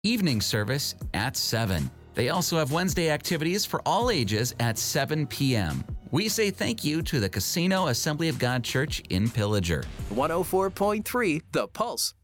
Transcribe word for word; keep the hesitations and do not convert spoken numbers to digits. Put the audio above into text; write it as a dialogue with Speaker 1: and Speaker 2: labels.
Speaker 1: Evening service at seven. They also have Wednesday activities for all ages at seven p.m. We say thank you to the Casino Assembly of God Church in Pillager.
Speaker 2: one oh four point three The Pulse.